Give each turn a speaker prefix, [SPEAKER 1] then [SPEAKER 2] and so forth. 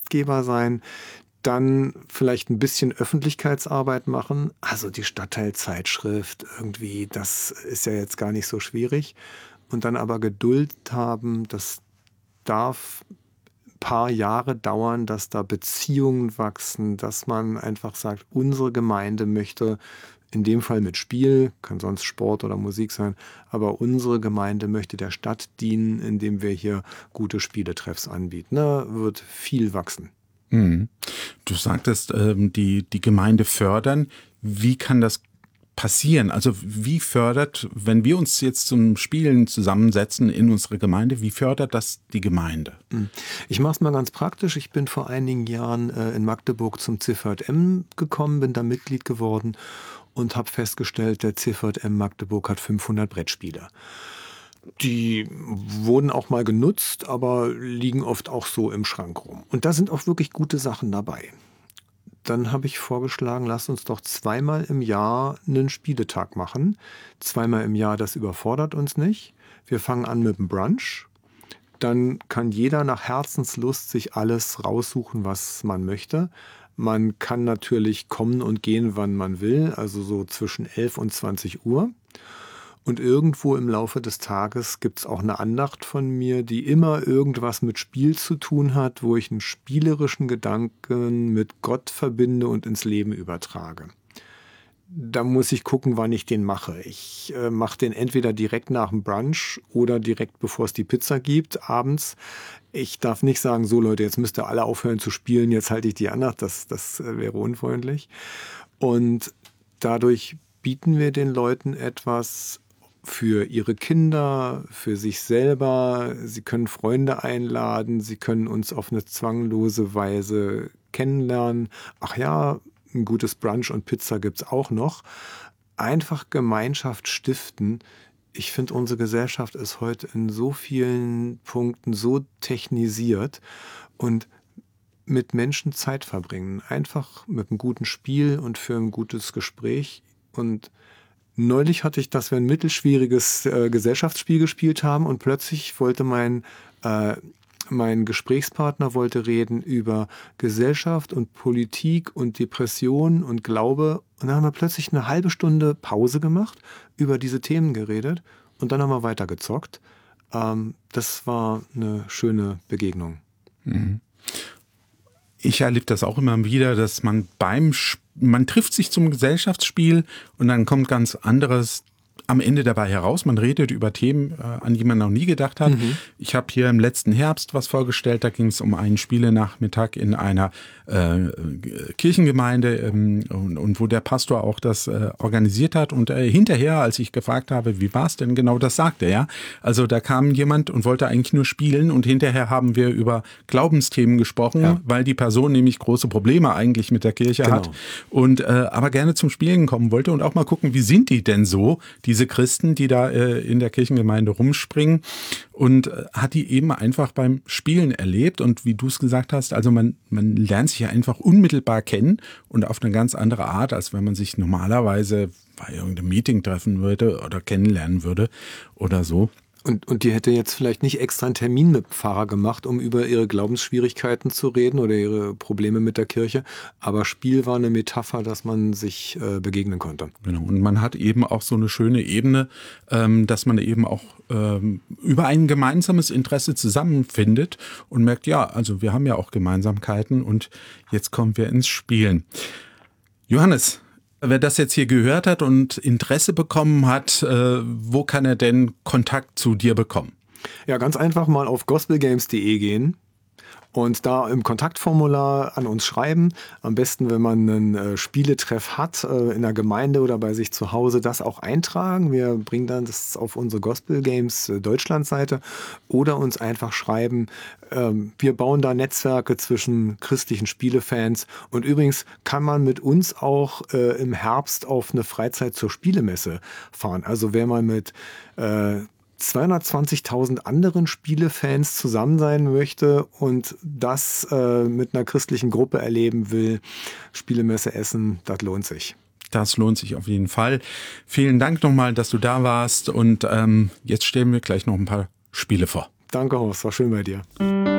[SPEAKER 1] Gastgeber sein, dann vielleicht ein bisschen Öffentlichkeitsarbeit machen. Also die Stadtteilzeitschrift irgendwie, das ist ja jetzt gar nicht so schwierig. Und dann aber Geduld haben, das darf ein paar Jahre dauern, dass da Beziehungen wachsen, dass man einfach sagt, unsere Gemeinde möchte, in dem Fall mit Spiel, kann sonst Sport oder Musik sein, aber unsere Gemeinde möchte der Stadt dienen, indem wir hier gute Spieletreffs anbieten. Da wird viel wachsen.
[SPEAKER 2] Mhm. Du sagtest, die Gemeinde fördern. Wie kann das passieren? Also wie fördert, wenn wir uns jetzt zum Spielen zusammensetzen in unserer Gemeinde, wie fördert das die Gemeinde?
[SPEAKER 1] Ich mache es mal ganz praktisch. Ich bin vor einigen Jahren in Magdeburg zum CVJM gekommen, bin da Mitglied geworden und habe festgestellt, der CVJM Magdeburg hat 500 Brettspiele. Die wurden auch mal genutzt, aber liegen oft auch so im Schrank rum. Und da sind auch wirklich gute Sachen dabei. Dann habe ich vorgeschlagen, lass uns doch zweimal im Jahr einen Spieletag machen. Zweimal im Jahr, das überfordert uns nicht. Wir fangen an mit dem Brunch. Dann kann jeder nach Herzenslust sich alles raussuchen, was man möchte. Man kann natürlich kommen und gehen, wann man will, also so zwischen 11 und 20 Uhr. Und irgendwo im Laufe des Tages gibt es auch eine Andacht von mir, die immer irgendwas mit Spiel zu tun hat, wo ich einen spielerischen Gedanken mit Gott verbinde und ins Leben übertrage. Da muss ich gucken, wann ich den mache. Ich mache den entweder direkt nach dem Brunch oder direkt bevor es die Pizza gibt, abends. Ich darf nicht sagen, so Leute, jetzt müsst ihr alle aufhören zu spielen, jetzt halte ich die Andacht, das wäre unfreundlich. Und dadurch bieten wir den Leuten etwas für ihre Kinder, für sich selber. Sie können Freunde einladen, sie können uns auf eine zwanglose Weise kennenlernen. Ach ja, ein gutes Brunch und Pizza gibt's auch noch. Einfach Gemeinschaft stiften. Ich finde, unsere Gesellschaft ist heute in so vielen Punkten so technisiert und mit Menschen Zeit verbringen. Einfach mit einem guten Spiel und für ein gutes Gespräch. Und neulich hatte ich, dass wir ein mittelschwieriges Gesellschaftsspiel gespielt haben und plötzlich wollte mein Gesprächspartner wollte reden über Gesellschaft und Politik und Depression und Glaube. Und dann haben wir plötzlich eine halbe Stunde Pause gemacht, über diese Themen geredet und dann haben wir weitergezockt. Das war eine schöne Begegnung.
[SPEAKER 2] Mhm. Ich erlebe das auch immer wieder, dass man man trifft sich zum Gesellschaftsspiel und dann kommt ganz anderes am Ende dabei heraus. Man redet über Themen, an die man noch nie gedacht hat. Mhm. Ich habe hier im letzten Herbst was vorgestellt, da ging es um einen Spielenachmittag in einer Kirchengemeinde und wo der Pastor auch das organisiert hat. Und hinterher, als ich gefragt habe, wie war es denn genau, das sagte er. Also da kam jemand und wollte eigentlich nur spielen und hinterher haben wir über Glaubensthemen gesprochen, weil die Person nämlich große Probleme eigentlich mit der Kirche hat und aber gerne zum Spielen kommen wollte und auch mal gucken, wie sind die denn so, diese Christen, die da in der Kirchengemeinde rumspringen, und hat die eben einfach beim Spielen erlebt. Und wie du es gesagt hast, also man lernt sich ja einfach unmittelbar kennen und auf eine ganz andere Art, als wenn man sich normalerweise bei irgendeinem Meeting treffen würde oder kennenlernen würde oder so.
[SPEAKER 1] Und die hätte jetzt vielleicht nicht extra einen Termin mit dem Pfarrer gemacht, um über ihre Glaubensschwierigkeiten zu reden oder ihre Probleme mit der Kirche. Aber Spiel war eine Metapher, dass man sich begegnen konnte.
[SPEAKER 2] Genau. Und man hat eben auch so eine schöne Ebene, dass man eben auch über ein gemeinsames Interesse zusammenfindet und merkt, ja, also wir haben ja auch Gemeinsamkeiten und jetzt kommen wir ins Spielen. Johannes, wer das jetzt hier gehört hat und Interesse bekommen hat, wo kann er denn Kontakt zu dir bekommen?
[SPEAKER 1] Ja, ganz einfach mal auf gospelgames.de gehen und da im Kontaktformular an uns schreiben. Am besten, wenn man einen Spieletreff hat, in der Gemeinde oder bei sich zu Hause, das auch eintragen. Wir bringen dann das auf unsere Gospel Games Deutschland-Seite oder uns einfach schreiben. Wir bauen da Netzwerke zwischen christlichen Spielefans. Und übrigens kann man mit uns auch im Herbst auf eine Freizeit zur Spielemesse fahren. Also wer mal mit 220.000 anderen Spielefans zusammen sein möchte und das mit einer christlichen Gruppe erleben will, Spielemesse Essen, das lohnt sich.
[SPEAKER 2] Das lohnt sich auf jeden Fall. Vielen Dank nochmal, dass du da warst und jetzt stellen wir gleich noch ein paar Spiele vor.
[SPEAKER 1] Danke, Horst, war schön bei dir.